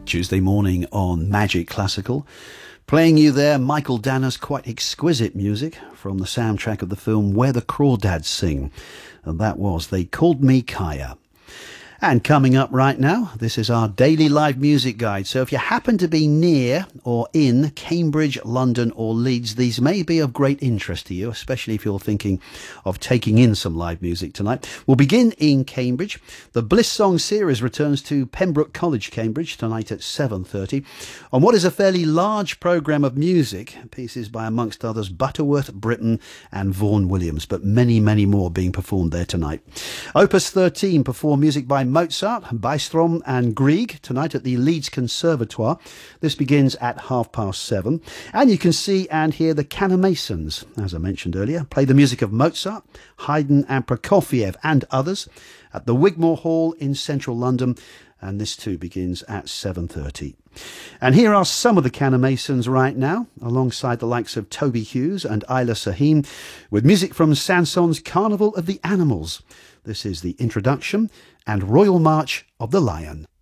Tuesday morning on Magic Classical. Playing you there, Michael Danner's quite exquisite music from the soundtrack of the film Where the Crawdads Sing. And that was They Called Me Kaya. And coming up right now, this is our daily live music guide. So if you happen to be near or in Cambridge, London or Leeds, these may be of great interest to you, especially if you're thinking of taking in some live music tonight. We'll begin in Cambridge. The Bliss Song series returns to Pembroke College, Cambridge, tonight at 7:30 on what is a fairly large programme of music, pieces by, amongst others, Butterworth, Britten and Vaughan Williams, but many, many more being performed there tonight. Opus 13 perform music by Mozart, Bystrom and Grieg tonight at the Leeds Conservatoire. This begins at 7:30. And you can see and hear the Canomasons, as I mentioned earlier, play the music of Mozart, Haydn and Prokofiev and others at the Wigmore Hall in central London. And this too begins at 7:30. And here are some of the Canomasons right now, alongside the likes of Toby Hughes and Isla Sahim, with music from Sanson's Carnival of the Animals. This is the introduction and Royal March of the Lion.